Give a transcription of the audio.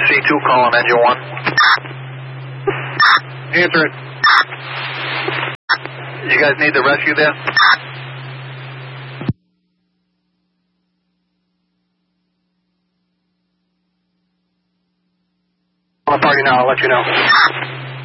C2 calling engine 1. Answer it. You guys need the rescue there? On the party now, I'll let you know.